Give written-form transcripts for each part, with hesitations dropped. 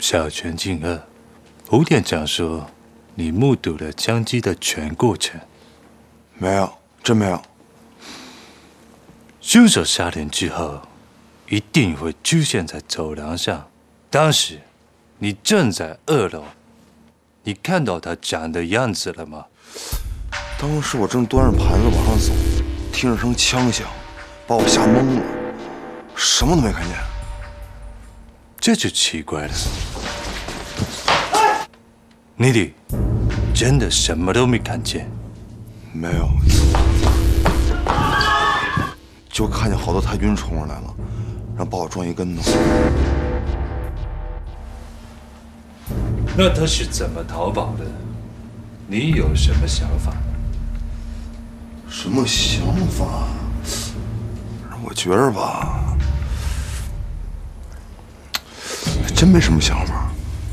小泉进二，吴店长说你目睹了枪击的全过程。 没有，真没有。 凶手杀人之后，一定会出现在走廊上。当时你正在2楼，你看到他长的样子了吗？ 当时我正端着盘子往上走，听着声枪响，把我吓懵了，什么都没看见。 这就奇怪了。你真的什么都没看见？ 没有，就看见好多太军冲上来了，然后把我撞一跟头。 那他是怎么逃跑的？你有什么想法？ 什么想法？我觉着吧，真没什么想法。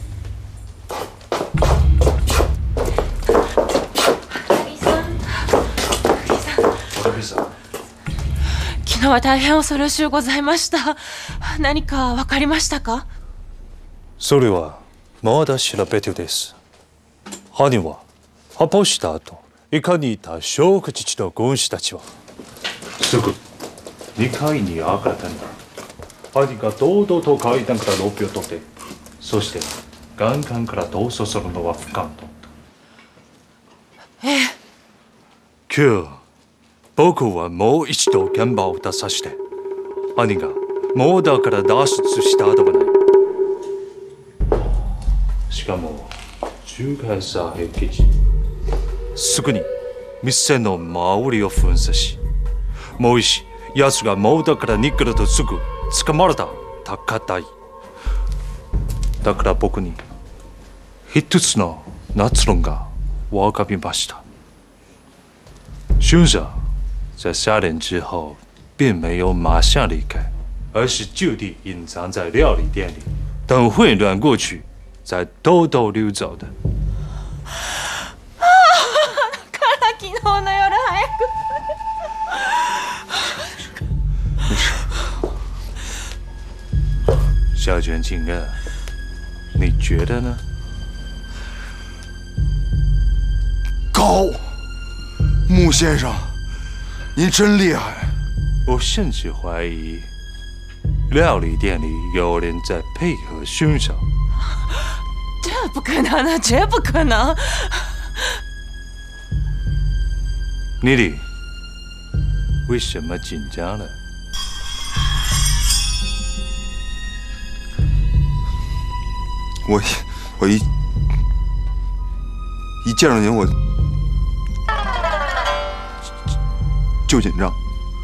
昨日は大変恐ろしゅうございました。何か分かりましたか？ それはまだ調べ中です。犯人は発砲した後、いかにいた小口地の軍師たちはすぐ2階に上がったんだ。犯人が堂々と階段からロープを取って、そして玄関から逃走するのは不可能だ。 ええ。 今日僕はもう一度現場を出させて、犯人がモーダーから脱出した後はない。しかも重害者兵器時、すぐに店の周りを封鎖し、もし奴がモーダーから逃げるとすぐ捕まれた高台。だから僕に一つの結論が分かりました。凶手在杀人之后，并没有马上离开，而是就地隐藏在料理店里，等混乱过去，再偷偷溜走的。 だから昨日の夜早く。 没事。 小泉进二，你觉得呢？ 高，穆先生。您真厉害！ 我甚至怀疑，料理店里有人在配合凶手。 这不可能的，绝不可能！ 妮莉，为什么紧张了？ 我一见着您我就紧张。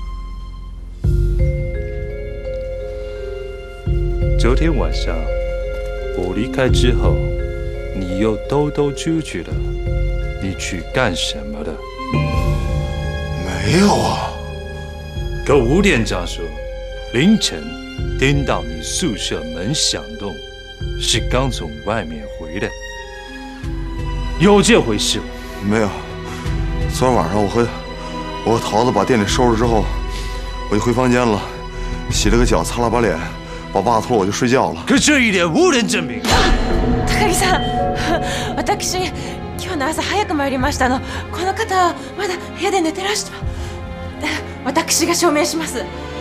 昨天晚上我离开之后，你又偷偷出去了。你去干什么了？ 没有啊。 可吴店长说，凌晨听到你宿舍门响动，是刚从外面回来。有这回事？ 没有。昨天晚上我和桃子把店里收拾之后，我就回房间了，洗了个脚，擦了把脸，把袜子脱了，我就睡觉了。 可这一点无人证明。 高木さん、私今日の朝早く参りましたの。この方はまだ部屋で寝てらした。私が証明します。